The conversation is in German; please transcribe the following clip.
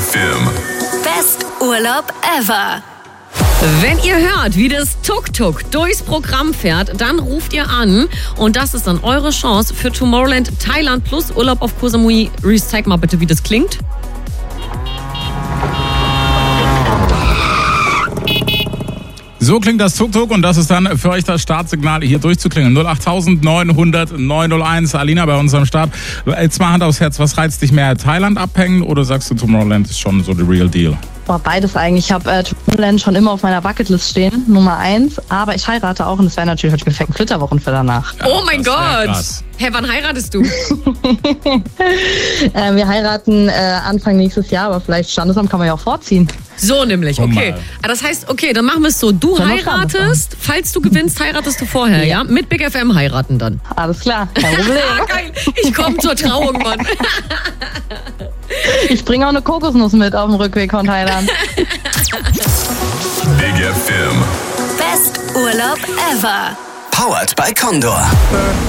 FM. Best Urlaub ever. Wenn ihr hört, wie das Tuk-Tuk durchs Programm fährt, dann ruft ihr an und das ist dann eure Chance für Tomorrowland Thailand plus Urlaub auf Koh Samui. Reese, zeig mal bitte, wie das klingt. So klingt das Tuk-Tuk und das ist dann für euch das Startsignal, hier durchzuklingeln. 08900 901. Alina bei uns am Start. Jetzt mal Hand aufs Herz, was reizt dich mehr? Thailand abhängen oder sagst du, Tomorrowland ist schon so the real deal? Boah, beides eigentlich. Ich habe Tomorrowland schon immer auf meiner Bucketlist stehen, Nummer 1. Aber ich heirate auch und es wäre natürlich heute perfekt Flitterwochen für danach. Ja, oh mein Gott! Krass. Hä, wann heiratest du? Wir heiraten Anfang nächstes Jahr, aber vielleicht Standesamt kann man ja auch vorziehen. So nämlich, okay. Das heißt, okay, dann machen wir es so. Du heiratest, falls du gewinnst, heiratest du vorher, ja? Mit Big FM heiraten dann. Alles klar, kein Problem. Geil, ich komme zur Trauung, Mann. Ich bringe auch eine Kokosnuss mit auf dem Rückweg von Thailand. Big FM. Best Urlaub ever. Powered by Condor.